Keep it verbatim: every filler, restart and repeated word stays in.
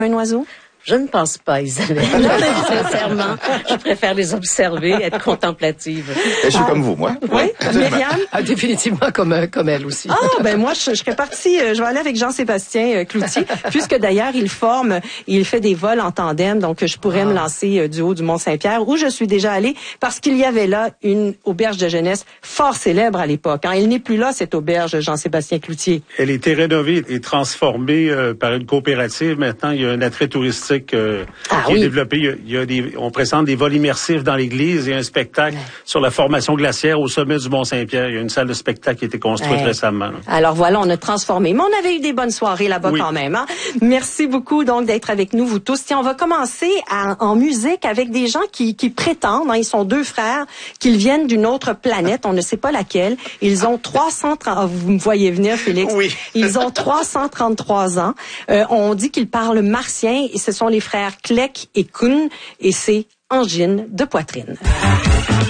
un oiseau? Je ne pense pas, Isabelle. Sincèrement, je préfère les observer, être contemplative. Et je suis ah. comme vous, moi. Oui, Myriam? Ah, définitivement comme, comme elle aussi. Ah, ben moi, je, je serais partie, je vais aller avec Jean-Sébastien euh, Cloutier, puisque d'ailleurs, il forme, il fait des vols en tandem, donc je pourrais ah. me lancer euh, du haut du Mont-Saint-Pierre, où je suis déjà allée, parce qu'il y avait là une auberge de jeunesse fort célèbre à l'époque. Hein. Il n'est plus là, cette auberge, Jean-Sébastien Cloutier. Elle a été rénovée et transformée euh, par une coopérative. Maintenant, il y a un attrait touristique Euh, ah, qui oui. est développé. Il y a, il y a des, on présente des vols immersifs dans l'église et un spectacle ouais. sur la formation glaciaire au sommet du Mont-Saint-Pierre. Il y a une salle de spectacle qui a été construite ouais. récemment. Là. Alors voilà, on a transformé. Mais on avait eu des bonnes soirées là-bas oui. quand même. Hein? Merci beaucoup donc d'être avec nous, vous tous. Tiens, on va commencer à, en musique avec des gens qui, qui prétendent, hein, ils sont deux frères, qu'ils viennent d'une autre planète, on ne sait pas laquelle. Ils ont trois cent trente... Vous me voyez venir, Félix? Oui. Ils ont trois cent trente-trois ans. Euh, on dit qu'ils parlent martien et ce sont les frères Kleck et Kuhn et c'est angine de poitrine.